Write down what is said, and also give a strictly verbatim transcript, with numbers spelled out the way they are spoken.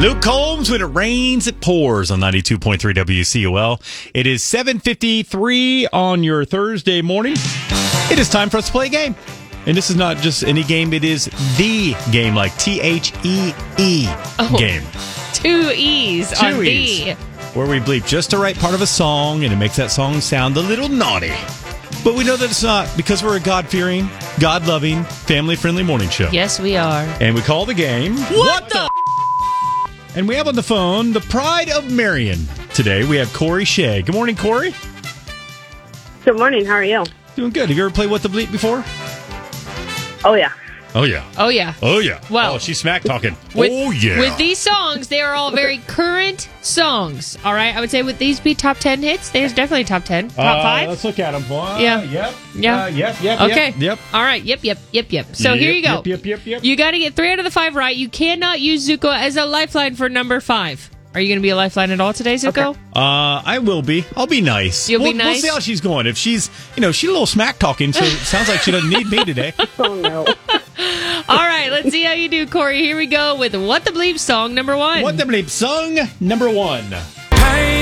Luke Combs, When It Rains, It Pours on ninety-two point three W C O L. It is seven fifty-three on your Thursday morning. It is time for us to play a game. And this is not just any game, it is the game, like T H E E oh, game. Two E's Two on E's, the. where we bleep just the right part of a song, and it makes that song sound a little naughty. But we know that it's not, because we're a God-fearing, God-loving, family-friendly morning show. Yes, we are. And we call the game... What, what the... And we have on the phone the pride of Marion. Today we have Corey Shea. Good morning, Corey. Good morning. How are you? Doing good. Have you ever played What the Bleep before? Oh, yeah. Oh, yeah. Oh, yeah. Oh, yeah. Well, oh, she's smack talking. With, oh, yeah. With these songs, they are all very current songs. All right? I would say with these be top ten hits. There's definitely top ten. Top uh, five? Let's look at them. One, Yeah. Yep. Yeah. Uh, yep, yep, okay. Yep, yep. All right. Yep, yep, yep, yep. So yep, here you go. Yep, yep, yep, yep. You got to get three out of the five right. You cannot use Zuko as a lifeline for number five. Are you going to be a lifeline at all today, Zuko? Okay. Uh, I will be. I'll be nice. You'll we'll, be nice? We'll see how she's going. If she's, you know, she's a little smack talking, so it sounds like she doesn't need me today. Oh, no. All right, let's see how you do, Corey. Here we go with What the Bleep song number one. What the Bleep song number one. Pain